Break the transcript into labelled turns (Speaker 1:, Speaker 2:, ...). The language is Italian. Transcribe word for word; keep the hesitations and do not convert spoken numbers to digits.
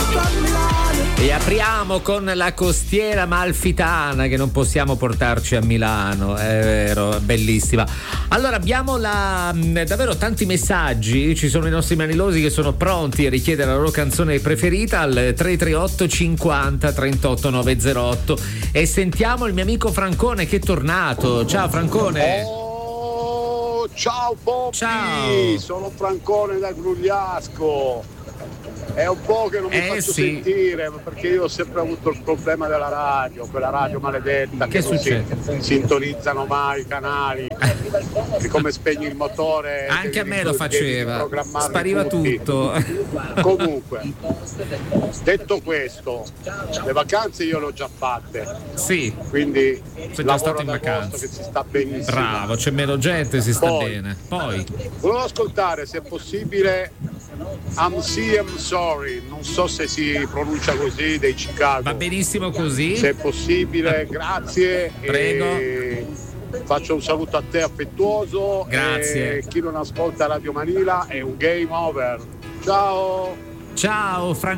Speaker 1: E apriamo con la costiera amalfitana, che non possiamo portarci a Milano, è vero, bellissima. Allora abbiamo la, davvero tanti messaggi, ci sono i nostri manilosi che sono pronti a richiedere la loro canzone preferita al tre tre otto cinquanta trentotto novecentotto e sentiamo il mio amico Francone che è tornato. Ciao Francone.
Speaker 2: Oh, ciao Bobby,
Speaker 1: ciao.
Speaker 2: Sono Francone da Grugliasco. È un po' che non mi
Speaker 1: eh,
Speaker 2: faccio
Speaker 1: sì.
Speaker 2: sentire perché io ho sempre avuto il problema della radio, quella radio maledetta
Speaker 1: che,
Speaker 2: che non si sintonizzano mai i canali, e come spegni il motore
Speaker 1: anche a me lo
Speaker 2: devi
Speaker 1: faceva, spariva
Speaker 2: tutti.
Speaker 1: tutto.
Speaker 2: Comunque, detto questo, le vacanze io le ho già fatte,
Speaker 1: sì,
Speaker 2: quindi
Speaker 1: sei già stato in vacanza,
Speaker 2: che si sta benissimo.
Speaker 1: Bravo, c'è meno gente, si sta
Speaker 2: Poi,
Speaker 1: bene. Poi
Speaker 2: volevo ascoltare, se è possibile, I'm C M Sorry, non so se si pronuncia così, dei Chicago.
Speaker 1: Va benissimo così.
Speaker 2: Se è possibile, grazie.
Speaker 1: Prego.
Speaker 2: E faccio un saluto a te affettuoso.
Speaker 1: Grazie.
Speaker 2: E chi non ascolta Radio Manila è un game over. Ciao.
Speaker 1: Ciao Francone.